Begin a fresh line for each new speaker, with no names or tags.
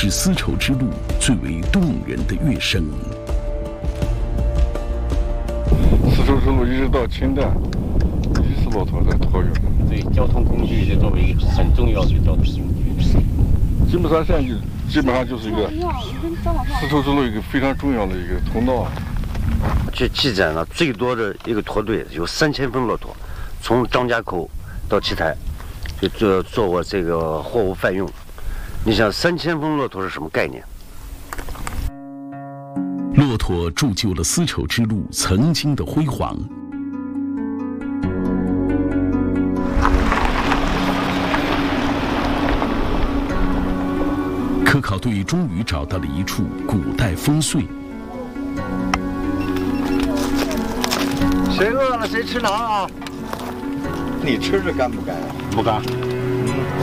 是丝绸之路最为动人的乐声。
丝绸之路一直到清代，一直是骆驼在驮运。
对，交通工具就作为一个很重要的交通工具。
基本上现在基本上就是一个丝绸之路一个非常重要的一个通道。
去记载了最多的一个驼队有3000分骆驼，从张家口到奇台，就做过这个货物贩用。你想3000分骆驼是什么概念？
骆驼铸就了丝绸之路曾经的辉煌。科考队终于找到了一处古代烽燧。
谁饿了谁吃馕啊？你吃着干不干？
不干。